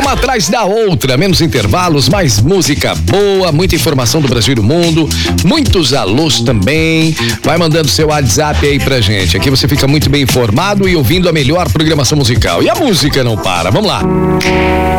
Uma atrás da outra, menos intervalos, mais música boa, muita informação do Brasil e do mundo, muitos alôs também. Vai mandando seu WhatsApp aí pra gente. Aqui você fica muito bem informado e ouvindo a melhor programação musical. E a música não para. Vamos lá.